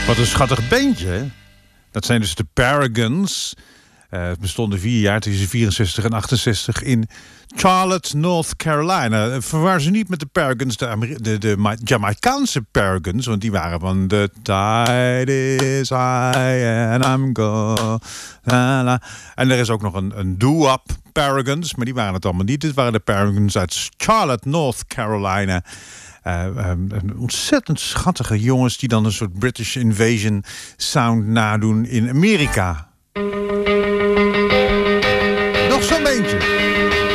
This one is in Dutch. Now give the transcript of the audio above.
Wat een schattig beentje, hè? Dat zijn dus de Paragons. Het bestonden 4 jaar, tussen 64 en 68 in Charlotte, North Carolina. Verwaar ze niet met de Paragons, de Jamaicaanse Paragons, want die waren van The Tide is high and I'm gone. En er is ook nog een doo-wop Paragons, maar die waren het allemaal niet. Dit waren de Paragons uit Charlotte, North Carolina. Ontzettend schattige jongens die dan een soort British Invasion sound nadoen in Amerika.